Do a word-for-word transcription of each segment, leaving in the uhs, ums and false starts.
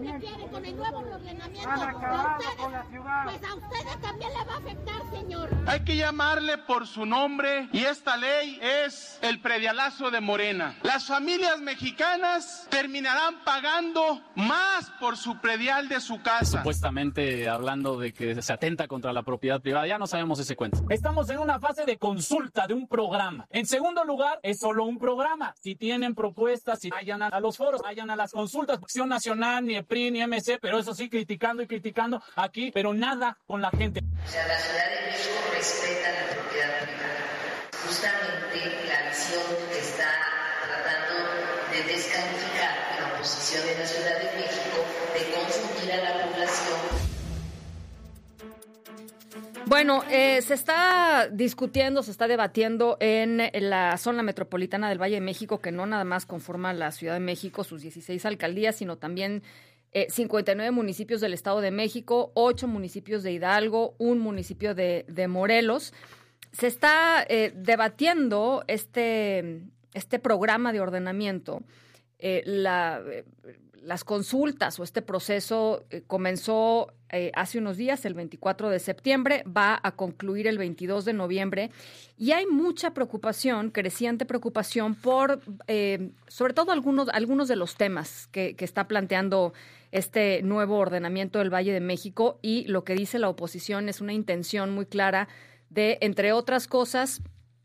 ordenamiento. quiere con el nuevo ordenamiento. Han acabado ustedes, con la ciudad. Pues a ustedes también le va a afectar, señor. Hay que llamarle por su nombre y esta ley es el predialazo de Morena. Las familias mexicanas terminarán pagando más por su predial de su casa. Supuestamente hablando de que se atenta contra la propiedad privada, ya no sabemos ese cuento. Estamos en una fase de consulta de un programa. En segundo lugar, es solo un programa. Si tienen propuestas, si vayan a, a los foros, vayan a las consultas. Acción Nacional, ni E P R I, ni M C, pero eso sí, criticando y criticando aquí, pero nada con la gente. O sea, la Ciudad de México respeta la propiedad privada. Justamente la visión que está tratando de descalificar la oposición de la Ciudad de México, de confundir a la población. Bueno, eh, se está discutiendo, se está debatiendo en la zona metropolitana del Valle de México, que no nada más conforma la Ciudad de México, sus dieciséis alcaldías, sino también eh, cincuenta y nueve municipios del Estado de México, ocho municipios de Hidalgo, un municipio de, de Morelos. Se está eh, debatiendo este, este programa de ordenamiento. Eh, la, eh, las consultas o este proceso eh, comenzó eh, hace unos días, el veinticuatro de septiembre, va a concluir el veintidós de noviembre y hay mucha preocupación, creciente preocupación por, eh, sobre todo algunos, algunos de los temas que, que está planteando este nuevo ordenamiento del Valle de México, y lo que dice la oposición es una intención muy clara de, entre otras cosas,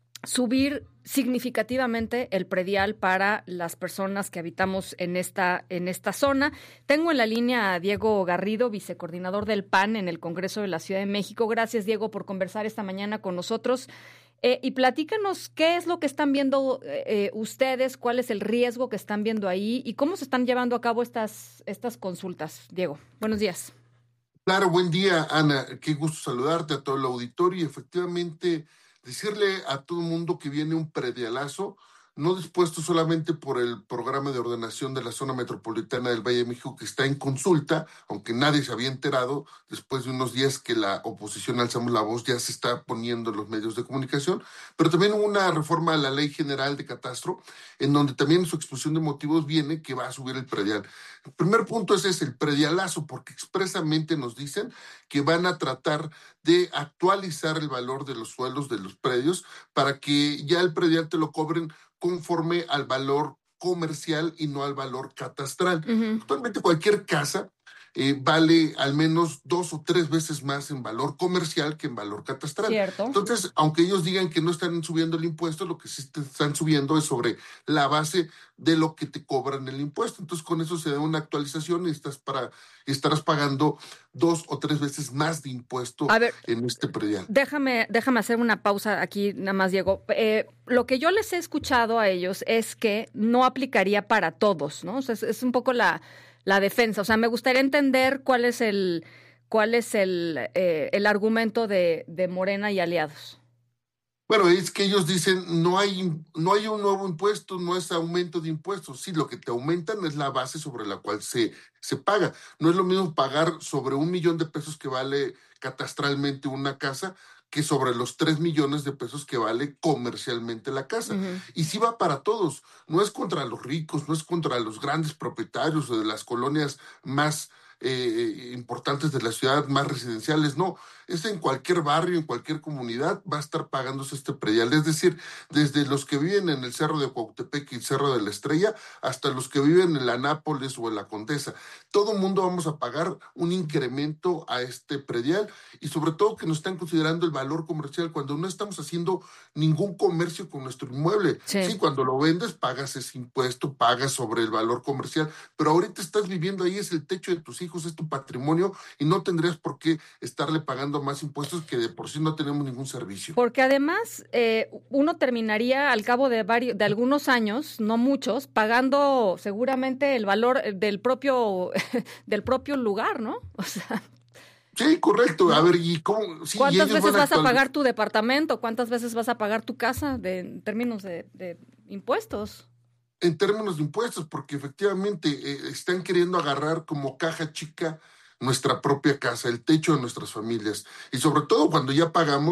subir significativamente el predial para las personas que habitamos en esta, en esta zona. Tengo en la línea a Diego Garrido, vicecoordinador del P A N en el Congreso de la Ciudad de México. Gracias, Diego, por conversar esta mañana con nosotros. Eh, y platícanos qué es lo que están viendo eh, ustedes, cuál es el riesgo que están viendo ahí y cómo se están llevando a cabo estas, estas consultas. Diego, buenos días. Claro, buen día, Ana. Qué gusto saludarte, a todo el auditorio. Y efectivamente, decirle a todo el mundo que viene un predialazo, no dispuesto solamente por el programa de ordenación de la zona metropolitana del Valle de México, que está en consulta, aunque nadie se había enterado, después de unos días que la oposición alzamos la voz, ya se está poniendo en los medios de comunicación, pero también hubo una reforma a la Ley General de Catastro, en donde también en su exposición de motivos viene que va a subir el predial. El primer punto es ese, el predialazo, porque expresamente nos dicen que van a tratar de actualizar el valor de los suelos de los predios para que ya el predial te lo cobren conforme al valor comercial y no al valor catastral. Uh-huh. Actualmente cualquier casa eh, vale al menos dos o tres veces más en valor comercial que en valor catastral. Cierto. Entonces, aunque ellos digan que no están subiendo el impuesto, lo que sí están subiendo es sobre la base de lo que te cobran el impuesto. Entonces, con eso se da una actualización y estás para, estarás pagando dos o tres veces más de impuesto a ver, en este predial. Déjame, déjame hacer una pausa aquí, nada más, Diego. Eh, lo que yo les he escuchado a ellos es que no aplicaría para todos, ¿no? O sea, es, es un poco la, la defensa. O sea, me gustaría entender cuál es el, cuál es el, eh, el argumento de, de Morena y aliados. Bueno, es que ellos dicen no hay, no hay un nuevo impuesto, no es aumento de impuestos. Sí, lo que te aumentan es la base sobre la cual se, se paga. No es lo mismo pagar sobre un millón de pesos que vale catastralmente una casa que sobre los tres millones de pesos que vale comercialmente la casa. Uh-huh. Y sí va para todos. No es contra los ricos, no es contra los grandes propietarios de las colonias más Eh, importantes de la ciudad, más residenciales, no, es en cualquier barrio, en cualquier comunidad va a estar pagándose este predial, es decir, desde los que viven en el Cerro de Cuautepec y el Cerro de la Estrella, hasta los que viven en la Nápoles o en la Condesa, todo el mundo vamos a pagar un incremento a este predial, y sobre todo que nos están considerando el valor comercial, cuando no estamos haciendo ningún comercio con nuestro inmueble, sí, sí cuando lo vendes pagas ese impuesto, pagas sobre el valor comercial, pero ahorita estás viviendo ahí, es el techo de tus hijos, es tu patrimonio y no tendrías por qué estarle pagando más impuestos que de por sí no tenemos ningún servicio. Porque además eh, uno terminaría al cabo de varios, de algunos años, no muchos, pagando seguramente el valor del propio del propio lugar, ¿no? O sea, sí, correcto. A ver, ¿y cómo? Sí, ¿cuántas y veces vas actual... a pagar tu departamento? ¿Cuántas veces vas a pagar tu casa de, en términos de, de impuestos? En términos de impuestos, porque efectivamente eh, están queriendo agarrar como caja chica nuestra propia casa, el techo de nuestras familias. Y sobre todo cuando ya pagamos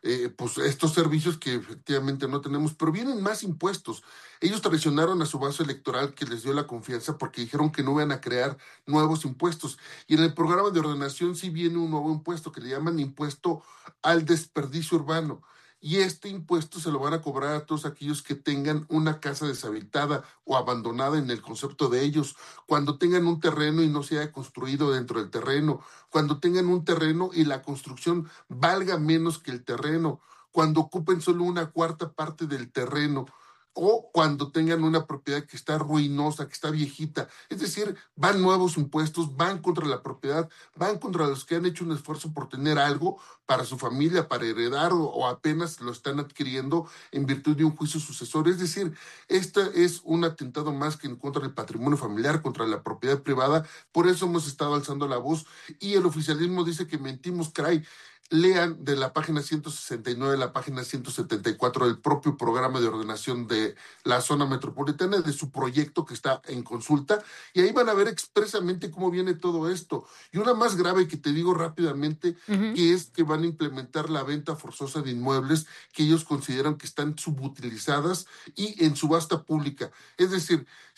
eh, pues estos servicios que efectivamente no tenemos, pero vienen más impuestos. Ellos traicionaron a su base electoral que les dio la confianza porque dijeron que no iban a crear nuevos impuestos. Y en el programa de ordenación sí viene un nuevo impuesto que le llaman impuesto al desperdicio urbano. Y este impuesto se lo van a cobrar a todos aquellos que tengan una casa deshabitada o abandonada en el concepto de ellos, cuando tengan un terreno y no se haya construido dentro del terreno, cuando tengan un terreno y la construcción valga menos que el terreno, cuando ocupen solo una cuarta parte del terreno, o cuando tengan una propiedad que está ruinosa, que está viejita. Es decir, van nuevos impuestos, van contra la propiedad, van contra los que han hecho un esfuerzo por tener algo para su familia, para heredar, o, o apenas lo están adquiriendo en virtud de un juicio sucesor. Es decir, este es un atentado más que en contra del patrimonio familiar, contra la propiedad privada. Por eso hemos estado alzando la voz y el oficialismo dice que mentimos, caray. Lean de la página ciento sesenta y nueve a la página ciento setenta y cuatro del propio programa de ordenación de la zona metropolitana, de su proyecto que está en consulta, y ahí van a ver expresamente cómo viene todo esto. Y una más grave que te digo rápidamente, uh-huh. que es que van a implementar la venta forzosa de inmuebles que ellos consideran que están subutilizadas y en subasta pública. Es decir,